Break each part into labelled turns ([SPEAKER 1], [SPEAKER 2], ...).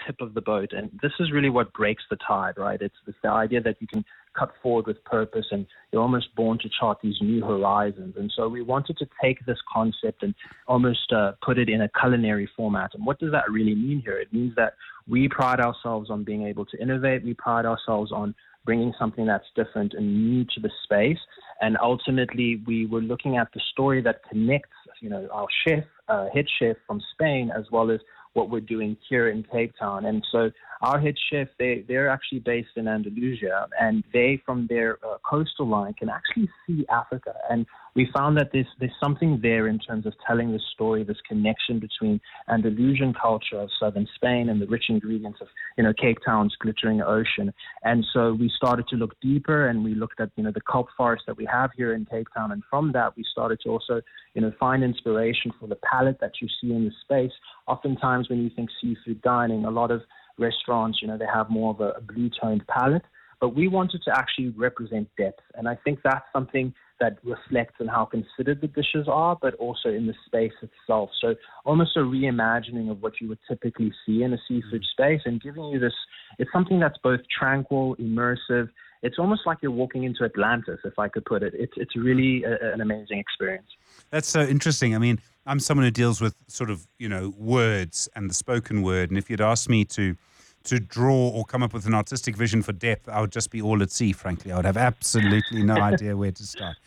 [SPEAKER 1] tip of the boat. And this is really what breaks the tide, right? It's the idea that you can cut forward with purpose and you're almost born to chart these new horizons. And so we wanted to take this concept and almost put it in a culinary format. And what does that really mean here? It means that we pride ourselves on being able to innovate. We pride ourselves on bringing something that's different and new to the space. And ultimately, we were looking at the story that connects, our chef, head chef from Spain, as well as what we're doing here in Cape Town. And so our head chef, they're actually based in Andalusia, and they, from their coastal line, can actually see Africa. And we found that there's something there in terms of telling the story, this connection between Andalusian culture of southern Spain and the rich ingredients of, Cape Town's glittering ocean. And so we started to look deeper, and we looked at, the kelp forest that we have here in Cape Town. And from that, we started to also, find inspiration for the palette that you see in the space. Oftentimes when you think seafood dining, a lot of restaurants, they have more of a blue-toned palette. But we wanted to actually represent depth. And I think that's something that reflects on how considered the dishes are, but also in the space itself. So almost a reimagining of what you would typically see in a seafood space and giving you this, it's something that's both tranquil, immersive. It's almost like you're walking into Atlantis, if I could put it. It's really an amazing experience.
[SPEAKER 2] That's so interesting. I mean, I'm someone who deals with sort of, words and the spoken word. And if you'd asked me to draw or come up with an artistic vision for depth, I would just be all at sea, frankly. I would have absolutely no idea where to start.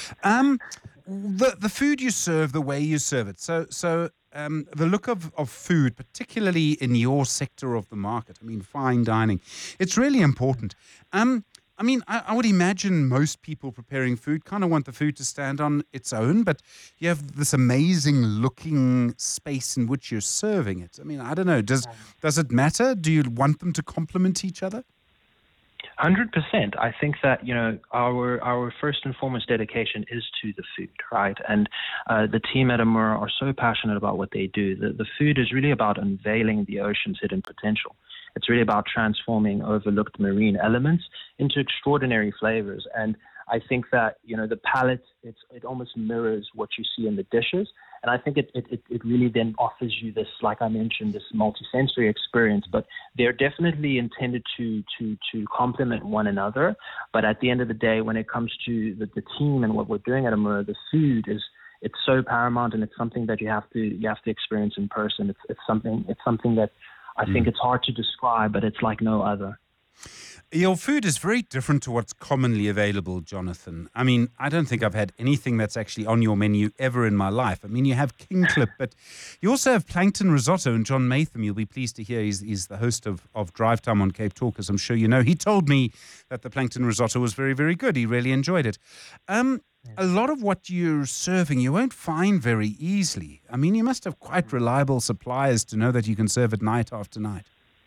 [SPEAKER 2] The food you serve, the way you serve it. So the look of food, particularly in your sector of the market, fine dining, it's really important. I would imagine most people preparing food kind of want the food to stand on its own, but you have this amazing looking space in which you're serving it. I don't know. Does it matter? Do you want them to complement each other?
[SPEAKER 1] 100%. I think that, our first and foremost dedication is to the food, right? And the team at Amura are so passionate about what they do. The food is really about unveiling the ocean's hidden potential. It's really about transforming overlooked marine elements into extraordinary flavors. And I think that, the palette, it almost mirrors what you see in the dishes. And I think it really then offers you this, like I mentioned, this multisensory experience. But they're definitely intended to complement one another. But at the end of the day, when it comes to the team and what we're doing at Amura, the food it's so paramount, and it's something that you have to experience in person. It's something that I think it's hard to describe, but it's like no other.
[SPEAKER 2] Your food is very different to what's commonly available, Jonathan. I don't think I've had anything that's actually on your menu ever in my life. You have king clip, but you also have plankton risotto. And John Matham, you'll be pleased to hear, he's the host of Drive Time on Cape Talk, as I'm sure you know. He told me that the plankton risotto was very, very good. He really enjoyed it. A lot of what you're serving, you won't find very easily. You must have quite reliable suppliers to know that you can serve it night after night.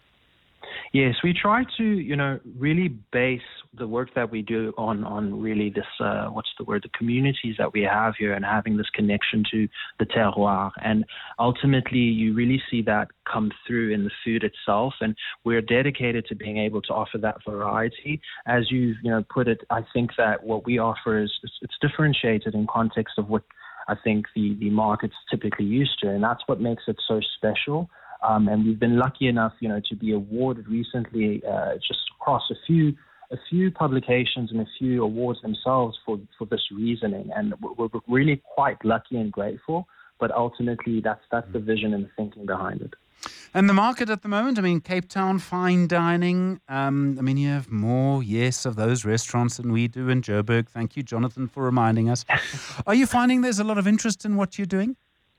[SPEAKER 1] Yes, we try to, really base the work that we do on really this, the communities that we have here and having this connection to the terroir. And ultimately, you really see that come through in the food itself. And we're dedicated to being able to offer that variety. As you put it, I think that what we offer is it's differentiated in context of what I think the market's typically used to. And that's what makes it so special. And we've been lucky enough, to be awarded recently, just across a few publications and a few awards themselves for this reasoning. And we're really quite lucky and grateful. But ultimately, that's the vision and the thinking behind it.
[SPEAKER 2] And the market at the moment, Cape Town fine dining. You have more, of those restaurants than we do in Joburg. Thank you, Jonathan, for reminding us. Are you finding there's a lot of interest in what you're doing?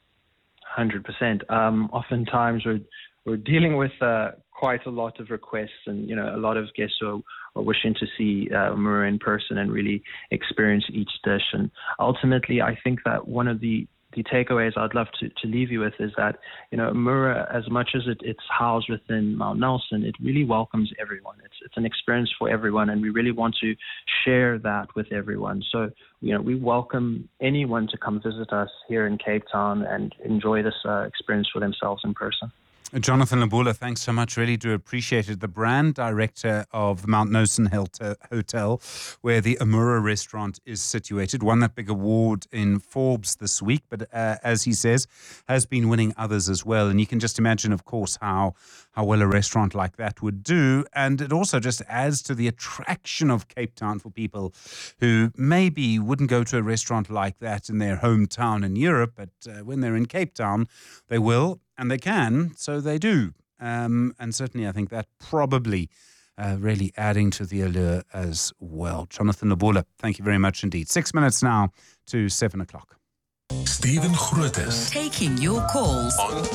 [SPEAKER 1] 100%. Oftentimes we're dealing with quite a lot of requests, and a lot of guests are wishing to see Amura in person and really experience each dish. And ultimately, I think that one of the takeaways I'd love to leave you with is that Amura, as much as it's housed within Mount Nelson, it really welcomes everyone. It's an experience for everyone, and we really want to share that with everyone. So we welcome anyone to come visit us here in Cape Town and enjoy this experience for themselves in person.
[SPEAKER 2] Jonathan Labula, thanks so much. Really do appreciate it. The brand director of the Mount Nosen Hotel, where the Amura restaurant is situated, won that big award in Forbes this week, but as he says, has been winning others as well. And you can just imagine, of course, how well a restaurant like that would do. And it also just adds to the attraction of Cape Town for people who maybe wouldn't go to a restaurant like that in their hometown in Europe, but when they're in Cape Town, they will. And they can, so they do. And certainly I think that probably really adding to the allure as well. Jonathan Labula, thank you very much indeed. 6 minutes now to 7 o'clock.
[SPEAKER 3] Stephen Grootes.
[SPEAKER 4] Taking your calls
[SPEAKER 3] on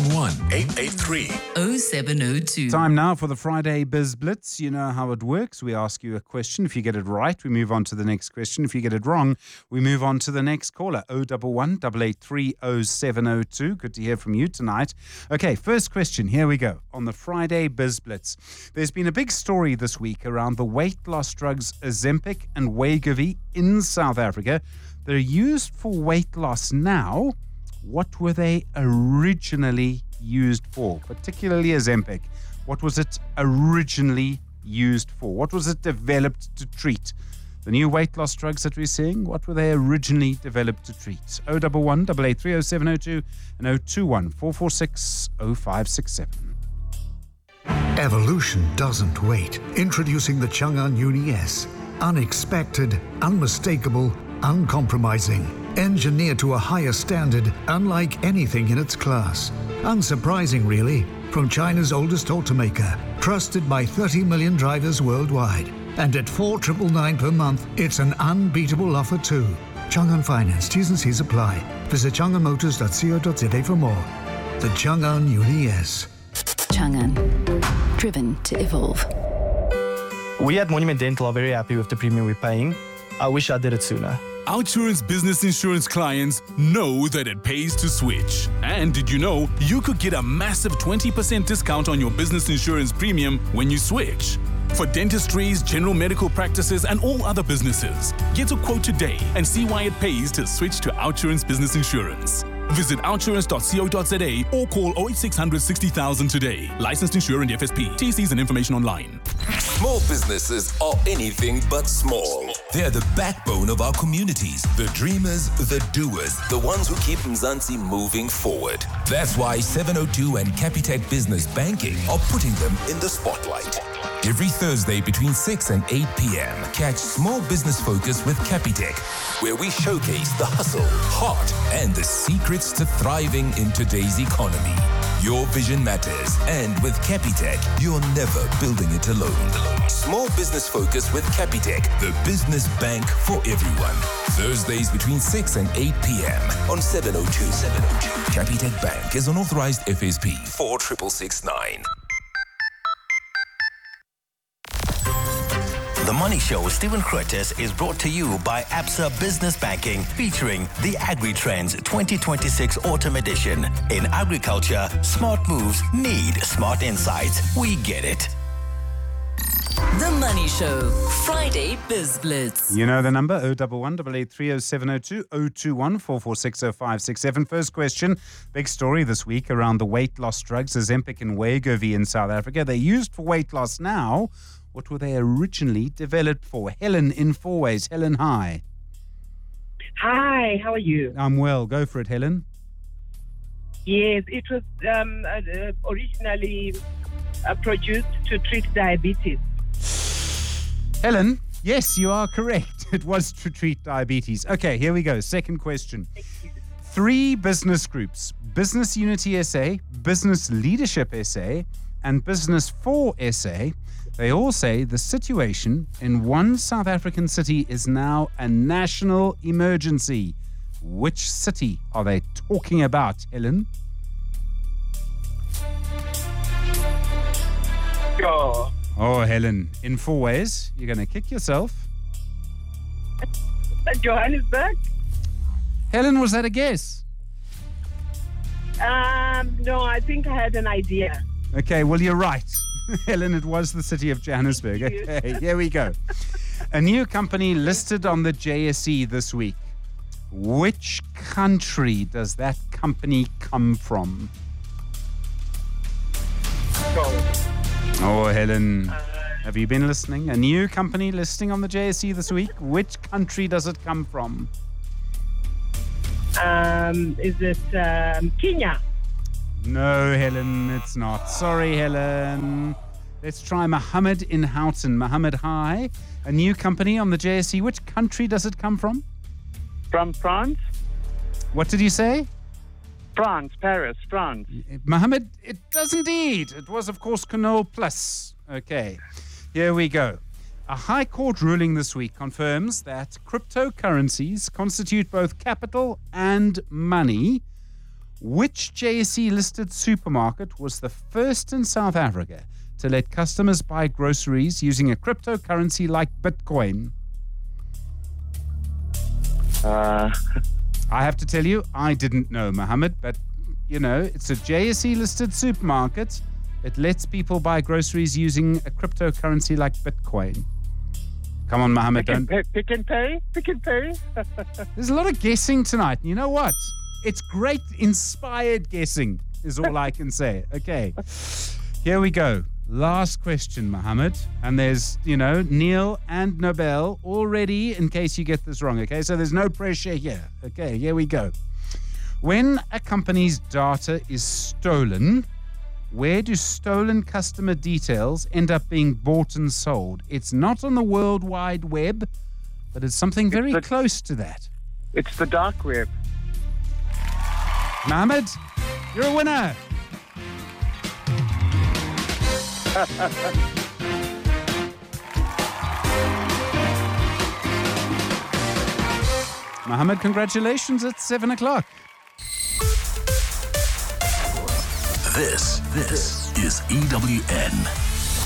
[SPEAKER 3] 011-883-0702.
[SPEAKER 2] Time now for the Friday Biz Blitz. You know how it works. We ask you a question. If you get it right, we move on to the next question. If you get it wrong, we move on to the next caller. 011-883-0702. Good to hear from you tonight. Okay, first question. Here we go. On the Friday Biz Blitz. There's been a big story this week around the weight loss drugs Ozempic and Wegovy in South Africa. They're used for weight loss now. What were they originally used for? Particularly Ozempic. What was it originally used for? What was it developed to treat? The new weight loss drugs that we're seeing, what were they originally developed to treat? 011-883-0702 and 021-446-0567.
[SPEAKER 5] Evolution doesn't wait. Introducing the Chang'an Uni S. Unexpected, unmistakable, uncompromising, engineered to a higher standard, unlike anything in its class. Unsurprising, really, from China's oldest automaker, trusted by 30 million drivers worldwide. And at $4,999 per month, it's an unbeatable offer too. Chang'an Finance, T's and C's apply. Visit chang'anmotors.co.za for more. The Chang'an Uni S.
[SPEAKER 4] Chang'an, driven to evolve.
[SPEAKER 6] We at Monument Dental are very happy with the premium we're paying. I wish I did it sooner.
[SPEAKER 3] OUTsurance business insurance clients know that it pays to switch. And did you know you could get a massive 20% discount on your business insurance premium when you switch? For dentistries, general medical practices, and all other businesses, get a quote today and see why it pays to switch to OUTsurance business insurance. Visit outsurance.co.za or call 08600 60,000 today. Licensed insurer and FSP. TCs and information online.
[SPEAKER 7] Small businesses are anything but small. They're the backbone of our communities, the dreamers, the doers, the ones who keep Mzansi moving forward. That's why 702 and Capitec Business Banking are putting them in the spotlight. Every Thursday between 6 and 8 p.m., catch Small Business Focus with Capitec, where we showcase the hustle, heart, and the secrets to thriving in today's economy. Your vision matters, and with Capitec, you're never building it alone. Small Business Focus with Capitec, the business bank for everyone. Thursdays between 6 and 8 p.m. on 702. Capitec Bank is an authorized FSP 46669.
[SPEAKER 8] The Money Show with Stephen Grootes is brought to you by Absa Business Banking, featuring the Agri-Trends 2026 Autumn Edition. In agriculture, smart moves need smart insights. We get it.
[SPEAKER 4] The Money Show, Friday Biz Blitz.
[SPEAKER 2] You know the number, 011-883-0702, 021-446-0567. First question, big story this week around the weight loss drugs, Ozempic and Wegovy in South Africa. They're used for weight loss now. What were they originally developed for? Helen in Fourways. Helen, hi.
[SPEAKER 9] Hi, how are you?
[SPEAKER 2] I'm well. Go for it, Helen.
[SPEAKER 9] Yes, it was originally produced to treat diabetes.
[SPEAKER 2] Helen, yes, you are correct. It was to treat diabetes. Okay, here we go. Second question. 3 business groups, Business Unity SA, Business Leadership SA, and Business for SA, they all say the situation in one South African city is now a national emergency. Which city are they talking about, Helen? Oh, Helen, in Fourways, you're going to kick yourself.
[SPEAKER 9] Johannesburg?
[SPEAKER 2] Helen, was that a guess?
[SPEAKER 9] No, I think I had an idea.
[SPEAKER 2] Okay, well, you're right. Helen, it was the city of Johannesburg. Okay, here we go. A new company listed on the JSE this week. Which country does that company come from?
[SPEAKER 9] crypto.
[SPEAKER 2] Oh, Helen, have you been listening? A new company listing on the JSE this week. Which country does it come from?
[SPEAKER 9] Is it Kenya?
[SPEAKER 2] No, Helen, it's not. Sorry, Helen. Let's try Mohammed in Houghton. Mohammed, hi. A new company on the JSE. Which country does it come from?
[SPEAKER 10] From France?
[SPEAKER 2] What did you say?
[SPEAKER 10] France, Paris, France.
[SPEAKER 2] Mohammed, it does indeed. It was, of course, Canal Plus. Okay, here we go. A High Court ruling this week confirms that cryptocurrencies constitute both capital and money. Which JSE-listed supermarket was the first in South Africa to let customers buy groceries using a cryptocurrency like Bitcoin?
[SPEAKER 10] Uh,
[SPEAKER 2] I have to tell you, I didn't know, Mohammed, but, you know, it's a JSE-listed supermarket. It lets people buy groceries using a cryptocurrency like Bitcoin. Come on, Mohammed, don't...
[SPEAKER 10] Pick and pay?
[SPEAKER 2] There's a lot of guessing tonight. You know what? It's great, inspired guessing is all I can say. Okay, here we go. Last question, Mohammed. And there's, you know, Neil and Nobel all ready in case you get this wrong, okay? So there's no pressure here. Okay, here we go. When a company's data is stolen, where do stolen customer details end up being bought and sold? It's not on the World Wide Web, but it's something very close to that.
[SPEAKER 10] It's the dark web.
[SPEAKER 2] Mohammed, you're a winner. Mohammed, congratulations. It's 7 o'clock.
[SPEAKER 7] This is EWN.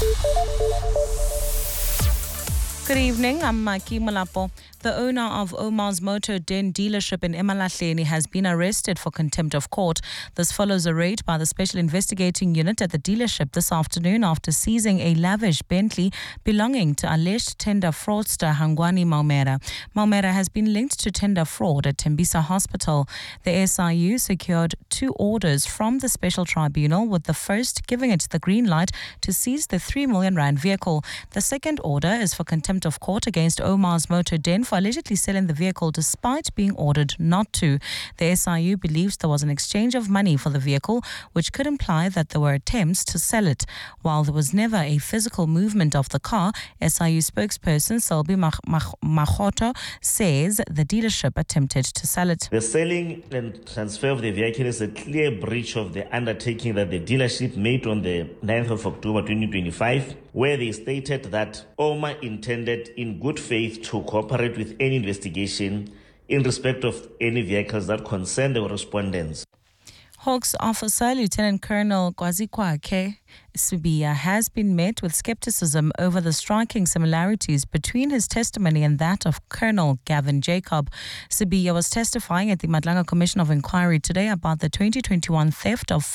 [SPEAKER 11] Good evening, I'm Maki Malapo. The owner of Omar's Motor Den dealership in Emalahleni has been arrested for contempt of court. This follows a raid by the Special Investigating Unit at the dealership this afternoon after seizing a lavish Bentley belonging to alleged tender fraudster Hangwani Maumera. Maumera has been linked to tender fraud at Tembisa Hospital. The SIU secured 2 orders from the Special Tribunal, with the first giving it the green light to seize the 3 million rand vehicle. The second order is for contempt of court against Omar's Motor Den for allegedly selling the vehicle despite being ordered not to. The SIU believes there was an exchange of money for the vehicle, which could imply that there were attempts to sell it. While there was never a physical movement of the car, SIU spokesperson Selby Mahoto says the dealership attempted to sell it.
[SPEAKER 12] The selling and transfer of the vehicle is a clear breach of the undertaking that the dealership made on the 9th of October 2025, where they stated that Omar intended in good faith to cooperate with any investigation in respect of any vehicles that concern the respondents.
[SPEAKER 11] Hawks officer Lieutenant Colonel Kwazikwake Sibiya has been met with skepticism over the striking similarities between his testimony and that of Colonel Gavin Jacob. Sibiya was testifying at the Madlanga Commission of Inquiry today about the 2021 theft of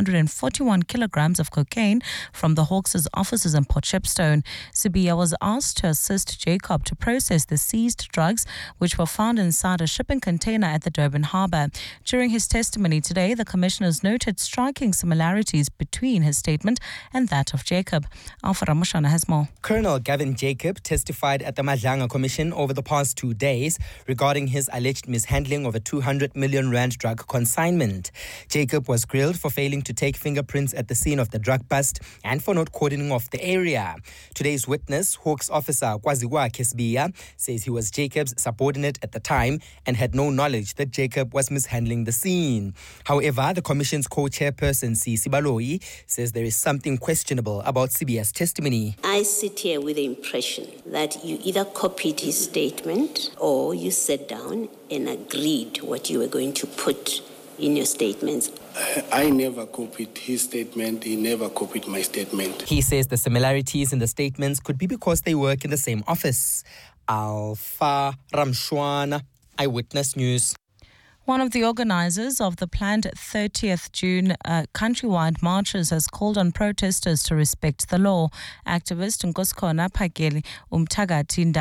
[SPEAKER 11] 541 kilograms of cocaine from the Hawks' offices in Port Shepstone. Sibiya was asked to assist Jacob to process the seized drugs, which were found inside a shipping container at the Durban Harbour. During his testimony today, the commissioners noted striking similarities between his statement and that of Jacob. Alpha Ramushana has more.
[SPEAKER 13] Colonel Gavin Jacob testified at the Madlanga Commission over the past 2 days regarding his alleged mishandling of a 200 million rand drug consignment. Jacob was grilled for failing to take fingerprints at the scene of the drug bust and for not cordoning off the area. Today's witness, Hawks officer Kwazikwake Sibiya, says he was Jacob's subordinate at the time and had no knowledge that Jacob was mishandling the scene. However, the commission's co-chairperson, Sisi Baloyi, says there is something questionable about Sibiya's testimony.
[SPEAKER 14] I sit here with the impression that you either copied his statement or you sat down and agreed what you were going to put in your statements.
[SPEAKER 15] I never copied his statement. He never copied my statement.
[SPEAKER 13] He says the similarities in the statements could be because they work in the same office. Alpha Ramshwana, Eyewitness News.
[SPEAKER 11] One of the organizers of the planned 30th June countrywide marches has called on protesters to respect the law. Activist Nkosikhona Phakeli Umthakathi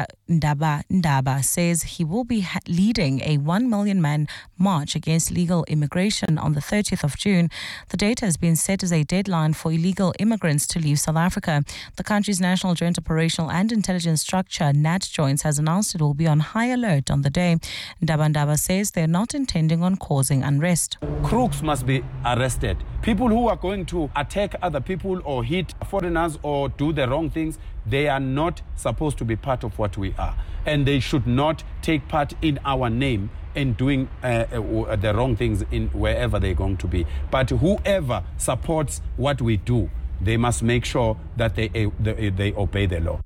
[SPEAKER 11] Ndaba says he will be leading a 1 million man march against illegal immigration on the 30th of June. The date has been set as a deadline for illegal immigrants to leave South Africa. The country's National Joint Operational and Intelligence Structure, NAT Joints, has announced it will be on high alert on the day. Ndaba says they're not intending on causing unrest.
[SPEAKER 16] Crooks must be arrested. People who are going to attack other people or hit foreigners or do the wrong things, they are not supposed to be part of what we are. And they should not take part in our name in doing the wrong things in wherever they're going to be. But whoever supports what we do, they must make sure that they obey the law.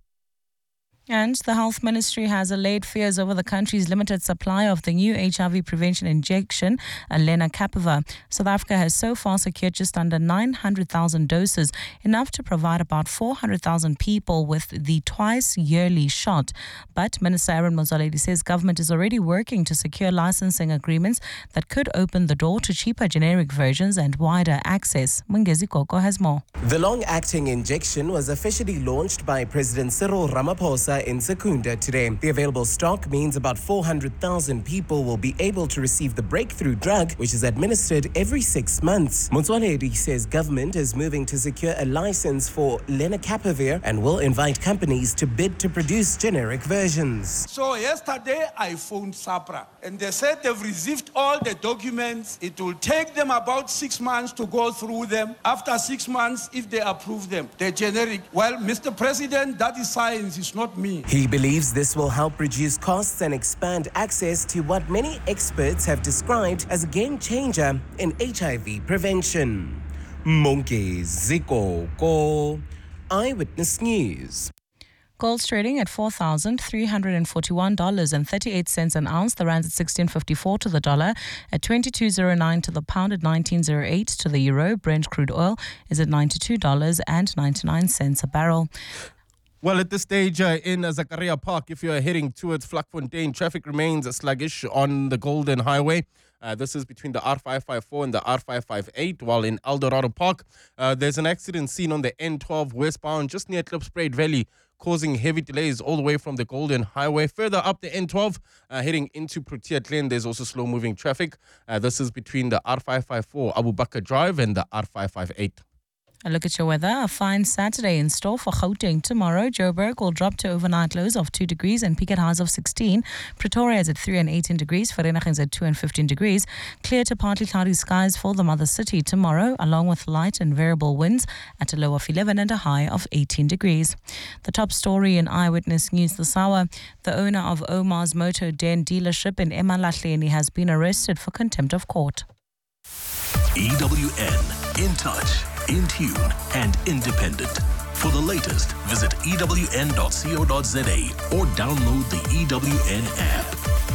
[SPEAKER 11] And the Health Ministry has allayed fears over the country's limited supply of the new HIV prevention injection, lenacapavir. South Africa has so far secured just under 900,000 doses, enough to provide about 400,000 people with the twice-yearly shot. But Minister Aaron Motsoaledi says government is already working to secure licensing agreements that could open the door to cheaper generic versions and wider access. Mungezi Koko has more.
[SPEAKER 17] The long-acting injection was officially launched by President Cyril Ramaphosa in Secunda today. The available stock means about 400,000 people will be able to receive the breakthrough drug, which is administered every 6 months. Motsoaledi says government is moving to secure a license for lenacapavir and will invite companies to bid to produce generic versions.
[SPEAKER 18] So yesterday I phoned SAPRA and they said they've received all the documents. It will take them about 6 months to go through them. After 6 months, if they approve them, they're generic. Well, Mr. President, that is science, it's not me.
[SPEAKER 17] He believes this will help reduce costs and expand access to what many experts have described as a game changer in HIV prevention. Monke Ziko, Eyewitness News.
[SPEAKER 11] Gold's trading at $4,341.38 an ounce. The rand's at 16.54 to the dollar, at 22.09 to the pound, at 19.08 to the euro. Brent crude oil is at $92.99 a barrel.
[SPEAKER 19] Well, at this stage in Zakaria Park, if you're heading towards Vlakfontein, traffic remains sluggish on the Golden Highway. This is between the R554 and the R558, while in Eldorado Park, there's an accident seen on the N12 westbound just near Klipspruit Valley, causing heavy delays all the way from the Golden Highway. Further up the N12, heading into Protea Glen, there's also slow-moving traffic. This is between the R554 Abu Bakr Drive and the R558.
[SPEAKER 11] A look at your weather. A fine Saturday in store for Gauteng tomorrow. Joburg will drop to overnight lows of 2 degrees and peak at highs of 16. Pretoria is at 3 and 18 degrees. Vereeniging is at 2 and 15 degrees. Clear to partly cloudy skies for the mother city tomorrow, along with light and variable winds at a low of 11 and a high of 18 degrees. The top story in Eyewitness News this hour. The owner of Omar's Motor Den dealership in eMalahleni has been arrested for contempt of court.
[SPEAKER 7] EWN, in touch, in tune, and independent. For the latest, visit ewn.co.za or download the EWN app.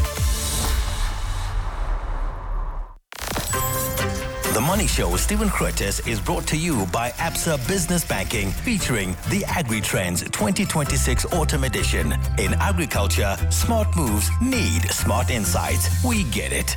[SPEAKER 8] The Money Show with Stephen Curtis is brought to you by Absa Business Banking, featuring the AgriTrends 2026 Autumn Edition. In agriculture, smart moves need smart insights. We get it.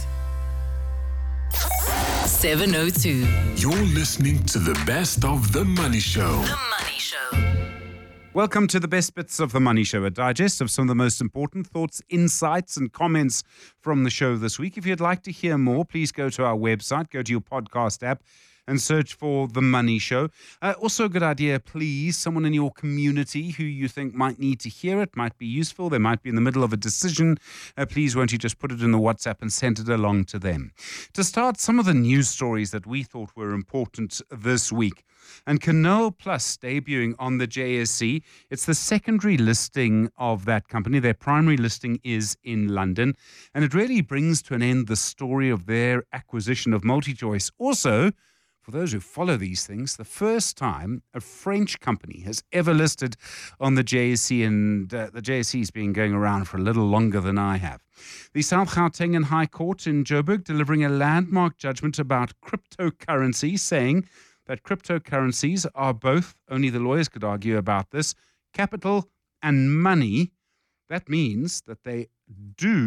[SPEAKER 4] 702.
[SPEAKER 7] You're listening to the best of The Money Show.
[SPEAKER 4] The Money Show.
[SPEAKER 2] Welcome to the best bits of The Money Show, a digest of some of the most important thoughts, insights and comments from the show this week. If you'd like to hear more, please go to our website, go to your podcast app and search for The Money Show. Also a good idea, please, someone in your community who you think might need to hear it, might be useful, they might be in the middle of a decision. Please won't you just put it in the WhatsApp and send it along to them. To start, some of the news stories that we thought were important this week. And Canoa Plus debuting on the JSE. It's the secondary listing of that company. Their primary listing is in London. And it really brings to an end the story of their acquisition of MultiChoice. Also, for those who follow these things, the first time a French company has ever listed on the JSE, and the JSE's been going around for a little longer than I have. The South Gauteng High Court in Joburg delivering a landmark judgment about cryptocurrency, saying that cryptocurrencies are both, only the lawyers could argue about this, capital and money. That means that they do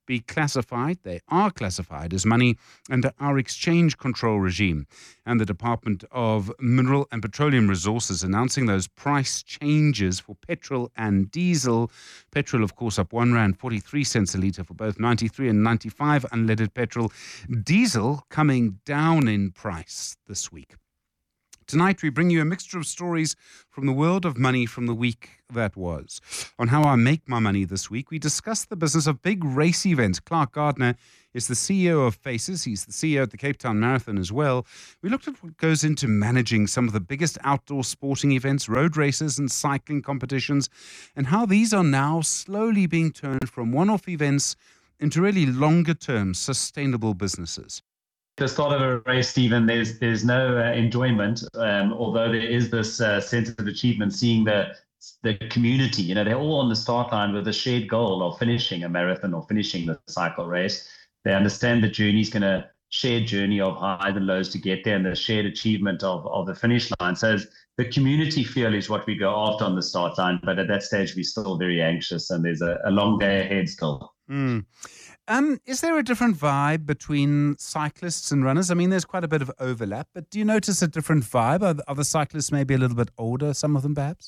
[SPEAKER 2] be classified, they are classified as money under our exchange control regime. And the Department of Mineral and Petroleum Resources announcing those price changes for petrol and diesel. Petrol, of course, up R1.43 a litre for both 93 and 95 unleaded petrol. Diesel coming down in price this week. Tonight, we bring you a mixture of stories from the world of money from the week that was. On How I Make My Money this week, we discuss the business of big race events. Clark Gardner is the CEO of Faces. He's the CEO at the Cape Town Marathon as well. We looked at what goes into managing some of the biggest outdoor sporting events, road races and cycling competitions, and how these are now slowly being turned from one-off events into really longer-term sustainable businesses.
[SPEAKER 20] The start of a race, Stephen, there's no enjoyment, although there is this sense of achievement, seeing the community. You know, they're all on the start line with a shared goal of finishing a marathon or finishing the cycle race. They understand the journey is going to shared journey of highs and lows to get there, and the shared achievement of the finish line. So the community feel is what we go after on the start line, but at that stage we're still very anxious, and there's a long day ahead still.
[SPEAKER 2] Is there a different vibe between cyclists and runners? I mean, there's quite a bit of overlap, but do you notice a different vibe? Are the cyclists maybe a little bit older, some of them perhaps?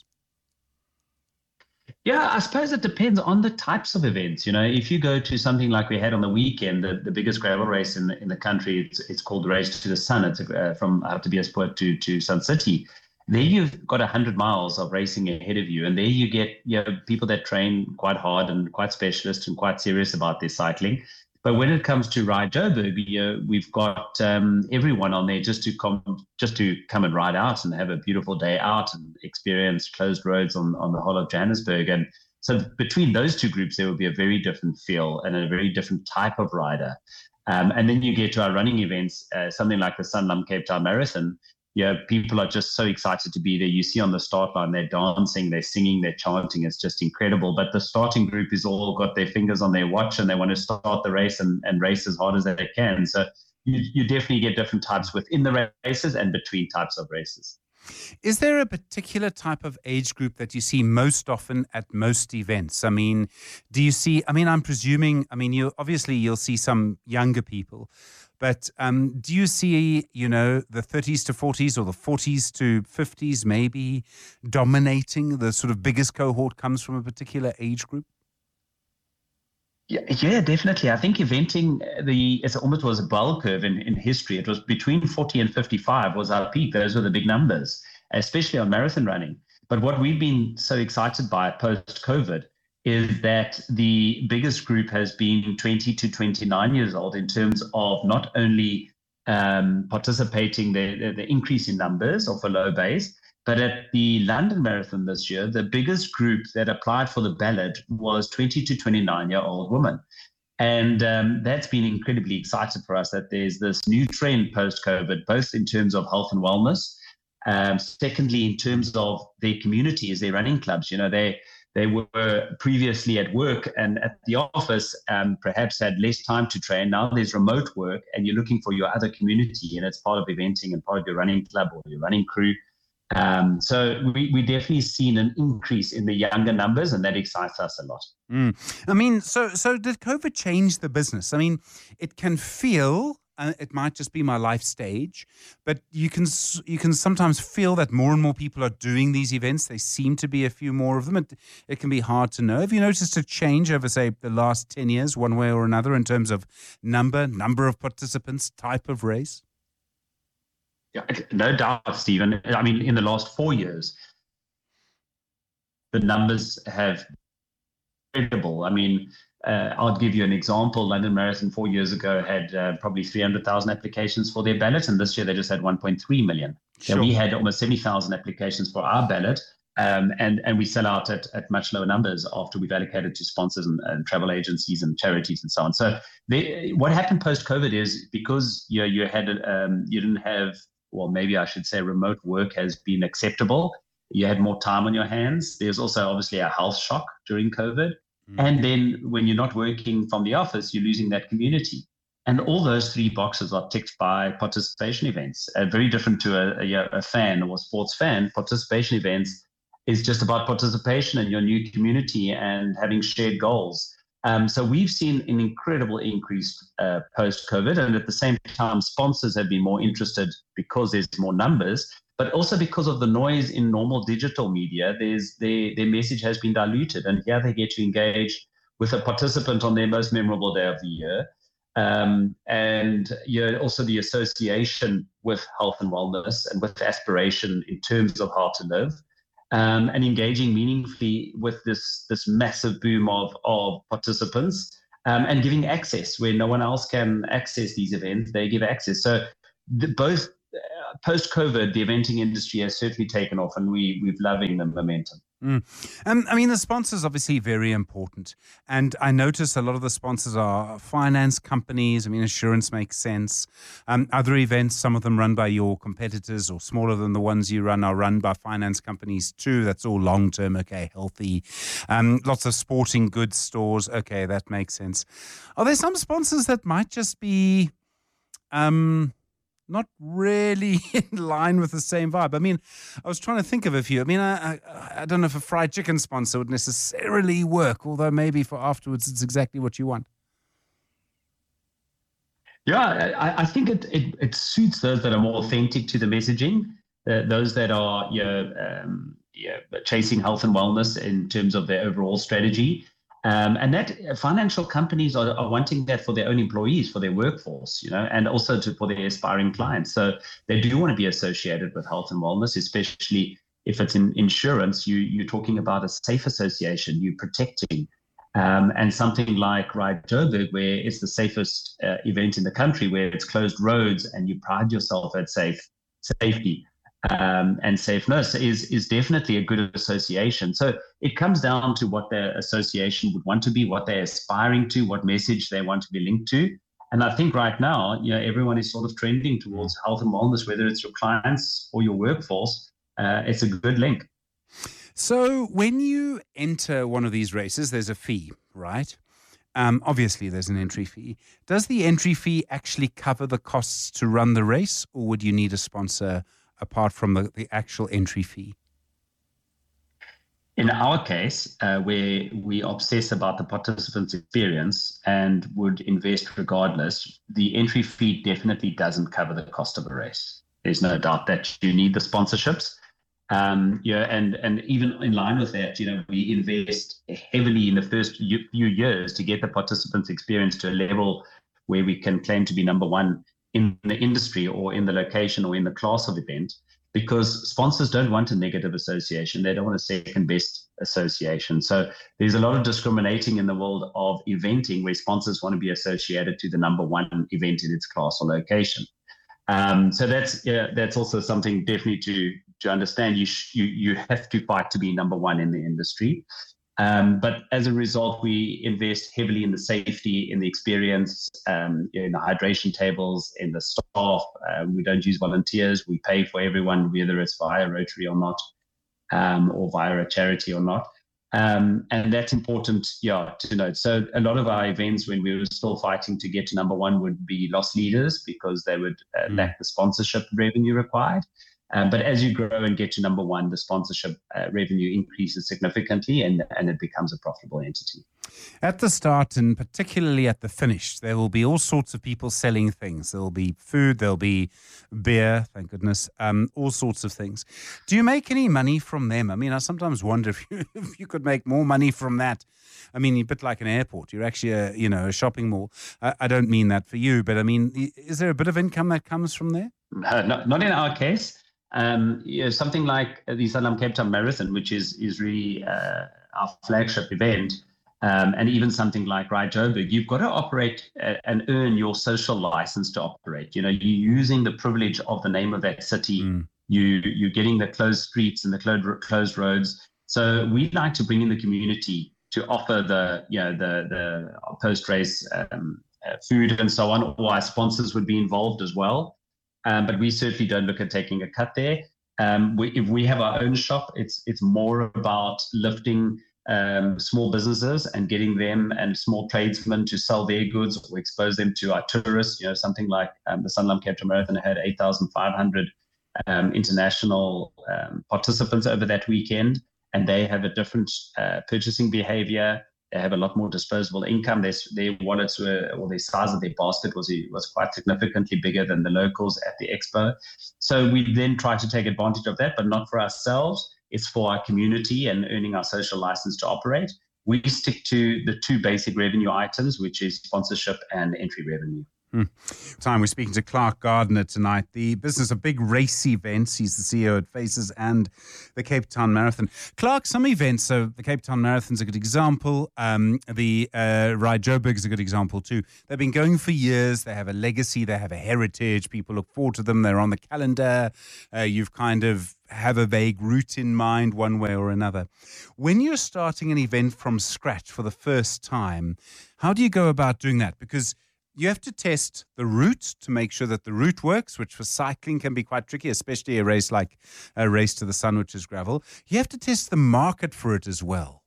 [SPEAKER 20] Yeah, I suppose it depends on the types of events. You know, if you go to something like we had on the weekend, the biggest gravel race in the country, it's called the Race to the Sun. It's from Hartbeespoort to Sun City. There you've got 100 miles of racing ahead of you, and there you get people that train quite hard and quite specialist and quite serious about their cycling. But when it comes to Ride Joburg, we've got everyone on there just to come and ride out and have a beautiful day out and experience closed roads on the whole of Johannesburg. And so between those two groups, there will be a very different feel and a very different type of rider. And then you get to our running events, something like the Sanlam Cape Town Marathon. People are just so excited to be there. You see on the start line, they're dancing, they're singing, they're chanting. It's just incredible. But the starting group is all got their fingers on their watch, and they want to start the race and race as hard as they can. So you definitely get different types within the races and between types of races.
[SPEAKER 2] Is there a particular type of age group that you see most often at most events? I mean, do you see, I'm presuming, you'll see some younger people, but do you see, the 30s to 40s or the 40s to 50s maybe dominating? The sort of biggest cohort comes from a particular age group?
[SPEAKER 20] Yeah, definitely. I think eventing, it almost was a bell curve in history. It was between 40 and 55 was our peak. Those were the big numbers, especially on marathon running. But what we've been so excited by post-COVID is that the biggest group has been 20 to 29 years old in terms of not only participating, the increase in numbers of a low base, but at the London Marathon this year, the biggest group that applied for the ballot was 20 to 29-year-old women. And that's been incredibly exciting for us, that there's this new trend post-COVID, both in terms of health and wellness. Secondly, in terms of their communities, their running clubs. They were previously at work and at the office, perhaps had less time to train. Now there's remote work, and you're looking for your other community, and it's part of eventing and part of your running club or your running crew. So we definitely seen an increase in the younger numbers, and that excites us a lot.
[SPEAKER 2] So did COVID change the business? It can feel, it might just be my life stage, but you can sometimes feel that more and more people are doing these events. There seem to be a few more of them. It can be hard to know. Have you noticed a change over, say, the last 10 years, one way or another, in terms of number of participants, type of race?
[SPEAKER 20] Yeah, no doubt, Stephen. In the last 4 years, the numbers have been incredible. I'll give you an example. London Marathon 4 years ago had probably 300,000 applications for their ballot, and this year they just had 1.3 million. Sure. So we had almost 70,000 applications for our ballot, and we sell out at much lower numbers after we've allocated to sponsors and travel agencies and charities and so on. So what happened post-COVID is, because you didn't have, well, maybe I should say remote work has been acceptable. You had more time on your hands. There's also obviously a health shock during COVID. Mm-hmm. And then when you're not working from the office, you're losing that community. And all those three boxes are ticked by participation events. Very different to a fan or a sports fan. Participation events is just about participation in your new community and having shared goals. So we've seen an incredible increase post-COVID, and at the same time, sponsors have been more interested because there's more numbers, but also because of the noise in normal digital media. Their message has been diluted, and here they get to engage with a participant on their most memorable day of the year. And also the association with health and wellness and with aspiration in terms of how to live. And engaging meaningfully with this massive boom of participants, and giving access where no one else can access these events. They give access. So both post-COVID, the eventing industry has certainly taken off, and we're loving the momentum.
[SPEAKER 2] I mean, the sponsors obviously very important. And I notice a lot of the sponsors are finance companies. I mean, insurance makes sense. Other events, some of them run by your competitors or smaller than the ones you run, are run by finance companies too. That's all long-term, okay, healthy. Lots of sporting goods stores, okay, that makes sense. Are there some sponsors that might just be not really in line with the same vibe? I mean, I was trying to think of a few. I mean, I don't know if a fried chicken sponsor would necessarily work, although maybe for afterwards it's exactly what you want.
[SPEAKER 20] Yeah, I think it suits those that are more authentic to the messaging, those that are chasing health and wellness in terms of their overall strategy. And that financial companies are wanting that for their own employees, for their workforce, and also for their aspiring clients. So they do want to be associated with health and wellness, especially if it's in insurance. You're talking about a safe association, you're protecting. And something like Ride Joburg, where it's the safest event in the country, where it's closed roads and you pride yourself at safety. And safeness is definitely a good association. So it comes down to what their association would want to be, what they're aspiring to, what message they want to be linked to. And I think right now, everyone is sort of trending towards health and wellness, whether it's your clients or your workforce. It's a good link.
[SPEAKER 2] So when you enter one of these races, there's a fee, right? Obviously, there's an entry fee. Does the entry fee actually cover the costs to run the race, or would you need a sponsor apart from the actual entry fee?
[SPEAKER 20] In our case, where we obsess about the participant's experience and would invest regardless, the entry fee definitely doesn't cover the cost of a race. There's no doubt that you need the sponsorships. And even in line with that, we invest heavily in the first few years to get the participant's experience to a level where we can claim to be number one in the industry or in the location or in the class of event, because sponsors don't want a negative association. They don't want a second best association. So there's a lot of discriminating in the world of eventing where sponsors want to be associated to the number one event in its class or location. So that's also something definitely to understand. You have to fight to be number one in the industry. But as a result, we invest heavily in the safety, in the experience, in the hydration tables, in the staff. We don't use volunteers. We pay for everyone, whether it's via Rotary or not, or via a charity or not. And that's important, to note. So a lot of our events, when we were still fighting to get to number one, would be loss leaders because they would lack the sponsorship revenue required. But as you grow and get to number one, the sponsorship revenue increases significantly and it becomes a profitable entity.
[SPEAKER 2] At the start and particularly at the finish, there will be all sorts of people selling things. There will be food, there'll be beer, thank goodness, all sorts of things. Do you make any money from them? I mean, I sometimes wonder if you could make more money from that. I mean, you're a bit like an airport. You're actually a shopping mall. I don't mean that for you, but I mean, is there a bit of income that comes from there?
[SPEAKER 20] Not in our case. Something like the Sanlam Cape Town Marathon, which is really our flagship event, and even something like Ride Joburg, you've got to operate and earn your social license to operate. You're using the privilege of the name of that city. You're getting the closed streets and the closed roads. So we'd like to bring in the community to offer the post-race food and so on, or our sponsors would be involved as well. But we certainly don't look at taking a cut there. If we have our own shop, it's more about lifting small businesses and getting them and small tradesmen to sell their goods or expose them to our tourists. Something like the Sanlam Cape Town Marathon had 8,500 international participants over that weekend, and they have a different purchasing behavior. They have a lot more disposable income. Their wallets or the size of their basket was quite significantly bigger than the locals at the expo. So we then try to take advantage of that, but not for ourselves. It's for our community and earning our social license to operate. We stick to the two basic revenue items, which is sponsorship and entry revenue.
[SPEAKER 2] We're speaking to Clark Gardner tonight, the business of big race events. He's the CEO at Faces and the Cape Town Marathon. Clark, some events, so the Cape Town Marathon's a good example. The Ride Joburg is a good example too. They've been going for years. They have a legacy. They have a heritage. People look forward to them. They're on the calendar. You've kind of have a vague route in mind one way or another. When you're starting an event from scratch for the first time, how do you go about doing that? Because you have to test the route to make sure that the route works, which for cycling can be quite tricky, especially a race like a Race to the Sun, which is gravel. You have to test the market for it as well.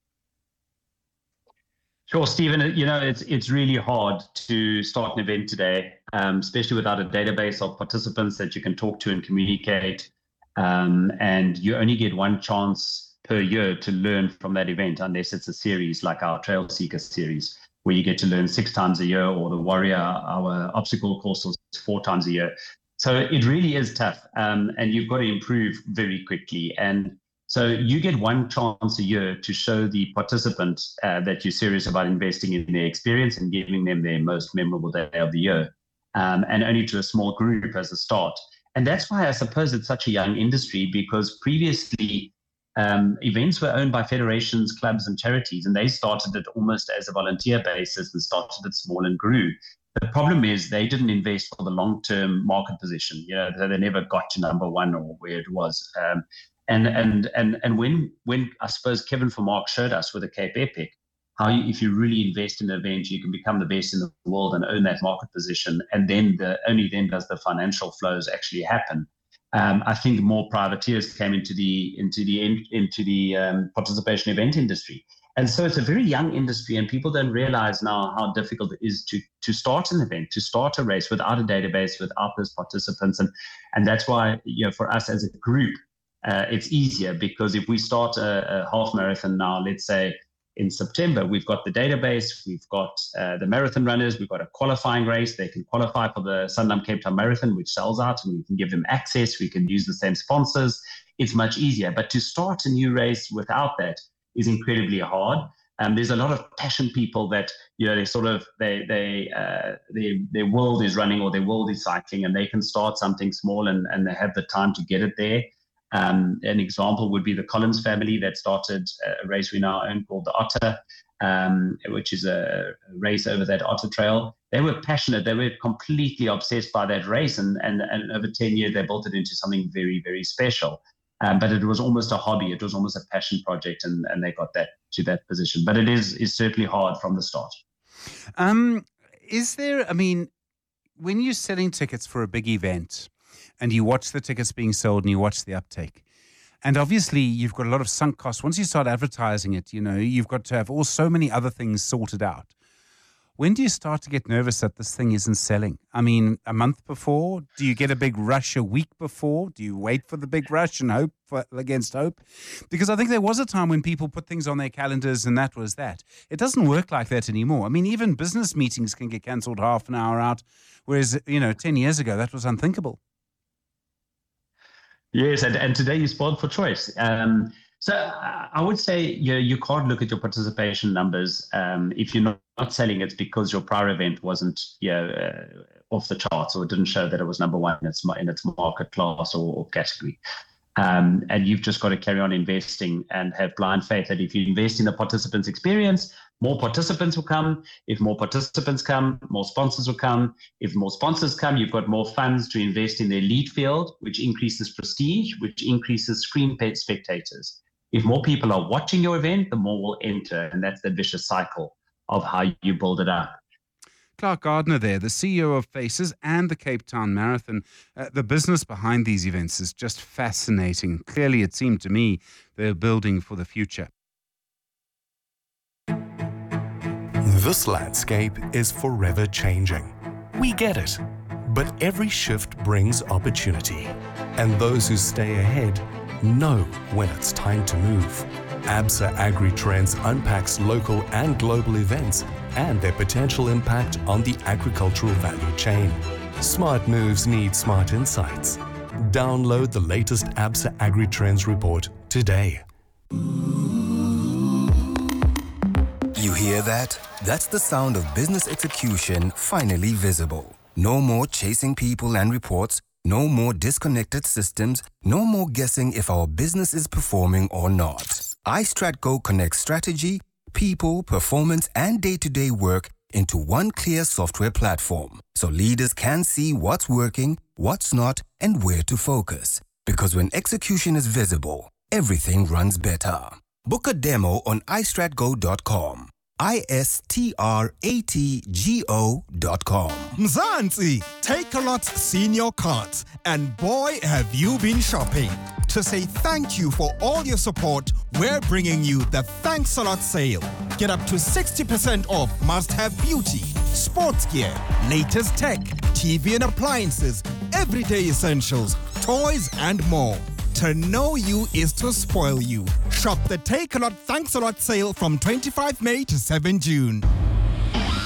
[SPEAKER 20] Sure, Stephen. It's really hard to start an event today, especially without a database of participants that you can talk to and communicate. And you only get one chance per year to learn from that event, unless it's a series like our Trail Seeker series, where you get to learn 6 times a year, or the Warrior, our obstacle course, was 4 times a year. So it really is tough, and you've got to improve very quickly. And so you get one chance a year to show the participant that you're serious about investing in their experience and giving them their most memorable day of the year, and only to a small group as a start. And that's why I suppose it's such a young industry, because previously events were owned by federations, clubs, and charities, and they started it almost as a volunteer basis and started it small and grew. The problem is they didn't invest for the long-term market position. They never got to number one or where it was. And when I suppose Kevin Vermaak showed us with the Cape Epic, how if you really invest in an event, you can become the best in the world and own that market position, and then only then does the financial flows actually happen. I think more privateers came into the participation event industry. And so it's a very young industry, and people don't realize now how difficult it is to start an event, to start a race without a database, without those participants. And that's why, for us as a group, it's easier, because if we start a half marathon now, let's say in September, we've got the database, we've got the marathon runners, we've got a qualifying race. They can qualify for the Sanlam Cape Town Marathon, which sells out, and we can give them access. We can use the same sponsors. It's much easier. But to start a new race without that is incredibly hard. There's a lot of passion people that, they sort of, their world is running, or their world is cycling, and they can start something small and they have the time to get it there. An example would be the Collins family that started a race we now own called the Otter, which is a race over that Otter Trail. They were passionate. They were completely obsessed by that race. And over 10 years, they built it into something very, very special. But it was almost a hobby. It was almost a passion project, and they got that to that position. But it is certainly hard from the start.
[SPEAKER 2] When you're selling tickets for a big event, and you watch the tickets being sold and you watch the uptake, and obviously you've got a lot of sunk costs. Once you start advertising it, you've got to have so many other things sorted out. When do you start to get nervous that this thing isn't selling? I mean, a month before? Do you get a big rush a week before? Do you wait for the big rush and hope against hope? Because I think there was a time when people put things on their calendars and that was that. It doesn't work like that anymore. I mean, even business meetings can get cancelled half an hour out, whereas, 10 years ago, that was unthinkable.
[SPEAKER 20] Yes, and today you spoiled for choice. So I would say you can't look at your participation numbers if you're not selling it because your prior event wasn't off the charts, or it didn't show that it was number one in its market class or category. And you've just got to carry on investing and have blind faith that if you invest in the participant's experience, more participants will come. If more participants come, more sponsors will come. If more sponsors come, you've got more funds to invest in the elite field, which increases prestige, which increases screen-paid spectators. If more people are watching your event, the more will enter, and that's the vicious cycle of how you build it up.
[SPEAKER 2] Clark Gardner there, the CEO of Faces and the Cape Town Marathon. The business behind these events is just fascinating. Clearly, it seemed to me they're building for the future.
[SPEAKER 21] This landscape is forever changing. We get it. But every shift brings opportunity. And those who stay ahead know when it's time to move. ABSA AgriTrends unpacks local and global events and their potential impact on the agricultural value chain. Smart moves need smart insights. Download the latest ABSA AgriTrends report today.
[SPEAKER 1] You hear that? That's the sound of business execution finally visible. No more chasing people and reports. No more disconnected systems. No more guessing if our business is performing or not. iStratGo connects strategy, people, performance, and day-to-day work into one clear software platform, so leaders can see what's working, what's not, and where to focus. Because when execution is visible, everything runs better. Book a demo on istratgo.com. istratgo.com.
[SPEAKER 22] Mzansi, Takealot's senior cards, and boy have you been shopping. To say thank you for all your support, we're bringing you the Thanks a Lot sale. Get up to 60% off must-have beauty, sports gear, latest tech, TV and appliances, everyday essentials, toys and more. To know you is to spoil you. Shop the Take A Lot Thanks A Lot sale from 25 May to 7 June.